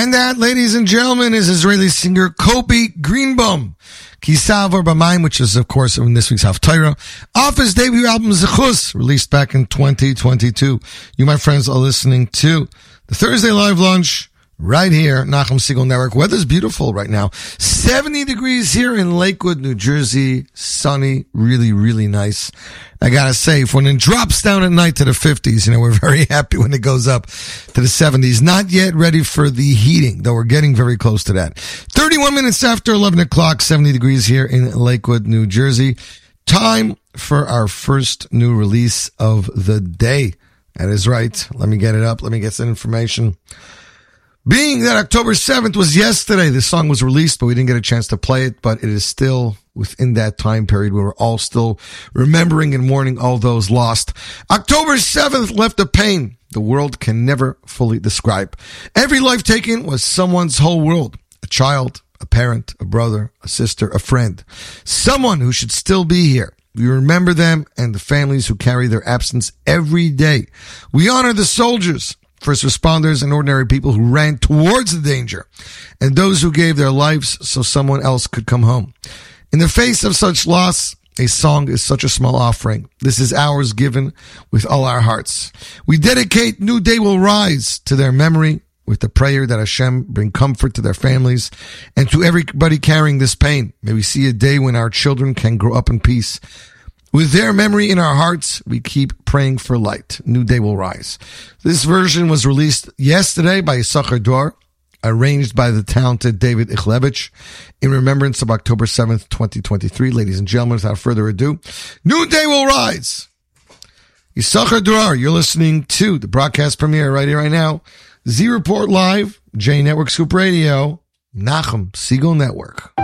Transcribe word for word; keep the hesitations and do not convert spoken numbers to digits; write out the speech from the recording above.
And that, ladies and gentlemen, is Israeli singer Kobe Greenbaum. Kisav or B'mayim, which is, of course, in this week's Haftarah, off his debut album, Zechus, released back in twenty twenty-two. You, my friends, are listening to the Thursday Live Lunch right here, Nachum Segal Network. Weather's beautiful right now. seventy degrees here in Lakewood, New Jersey. Sunny, really, really nice. I gotta say, when it drops down at night to the fifties, you know, we're very happy when it goes up to the seventies. Not yet ready for the heating, though we're getting very close to that. thirty-one minutes after eleven o'clock, seventy degrees here in Lakewood, New Jersey. Time for our first new release of the day. That is right. Let me get it up. Let me get some information. Being that October seventh was yesterday, this song was released, but we didn't get a chance to play it, but it is still within that time period where we're all still remembering and mourning all those lost. October seventh left a pain the world can never fully describe. Every life taken was someone's whole world. A child, a parent, a brother, a sister, a friend. Someone who should still be here. We remember them and the families who carry their absence every day. We honor the soldiers, first responders, and ordinary people who ran towards the danger, and those who gave their lives so someone else could come home. In the face of such loss, a song is such a small offering. This is ours, given with all our hearts. We dedicate New Day Will Rise to their memory with the prayer that Hashem bring comfort to their families and to everybody carrying this pain. May we see a day when our children can grow up in peace. With their memory in our hearts, we keep praying for light. New Day Will Rise. This version was released yesterday by Yisachar Dor, arranged by the talented David Ichlevich, in remembrance of October seventh, twenty twenty-three. Ladies and gentlemen, without further ado, New Day Will Rise. Yisachar Dor, you're listening to the broadcast premiere right here, right now. Z Report Live, J Network Scoop Radio, Nachum Segal Network.